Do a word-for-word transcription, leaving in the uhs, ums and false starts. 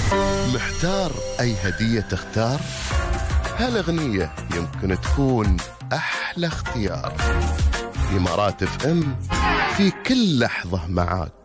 محتار أي هدية تختار؟ هالأغنية يمكن تكون أحلى اختيار. إمارات اف ام في كل لحظة معاك.